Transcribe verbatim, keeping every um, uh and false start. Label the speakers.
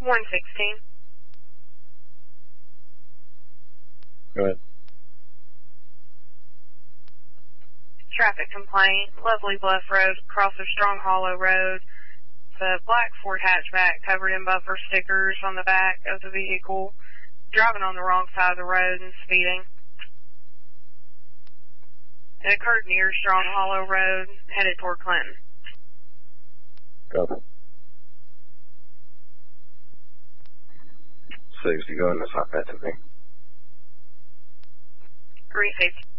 Speaker 1: one sixteen.
Speaker 2: Go ahead.
Speaker 1: Traffic complaint, Lovely Bluff Road, across of Strong Hollow Road. It's a black Ford hatchback covered in bumper stickers on the back of the vehicle, driving on the wrong side of the road and speeding. It occurred near Strong Hollow Road, headed toward Clinton.
Speaker 2: Copy. sixty, go ahead and assign that to me.
Speaker 1: three safety.